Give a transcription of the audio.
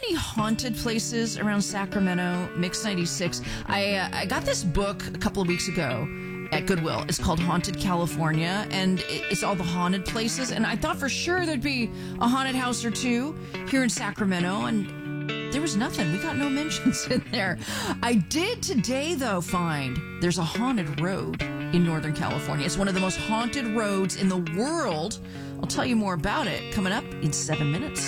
any haunted places around Sacramento? Mix 96. I got this book a couple of weeks ago at Goodwill. It's called Haunted California, and it's all the haunted places. And I thought for sure there'd be a haunted house or two here in Sacramento, and there was nothing. We got no mentions in there. I did today, though, find there's a haunted road in Northern California. It's one of the most haunted roads in the world. I'll tell you more about it coming up in 7 minutes.